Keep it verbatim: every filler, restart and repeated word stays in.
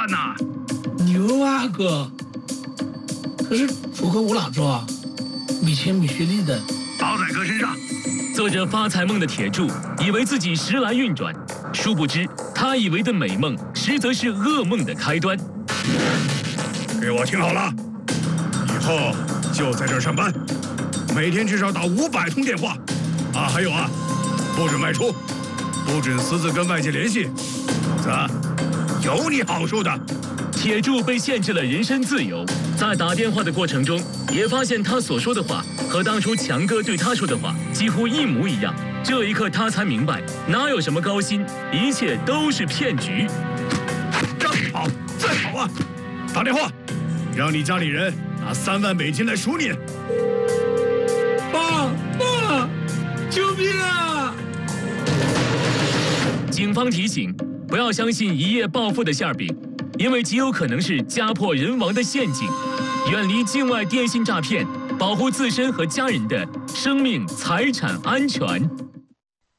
万呢！ 牛啊哥！可是楚河无老庄，米钱米蓄力的， 包在哥身上。 做着发财梦的铁柱以为自己时来运转，殊不知他以为的美梦，实则是噩梦的开端。 给我听好了，以后就在这儿上班，每天至少打五百通电话。啊，还有啊，不准外出，不准私自跟外界联系，否则有你好处的。 铁柱被限制了人身自由，在打电话的过程中，也发现他所说的话和当初强哥对他说的话几乎一模一样。这一刻，他才明白，哪有什么高薪，一切都是骗局。 让你跑，再跑啊！打电话，让你家里人拿三万美金来赎你。 爸爸，救命啊！ 警方提醒，不要相信一夜暴富的馅饼，因为极有可能是家破人亡的陷阱。远离境外电信诈骗，保护自身和家人的生命财产安全。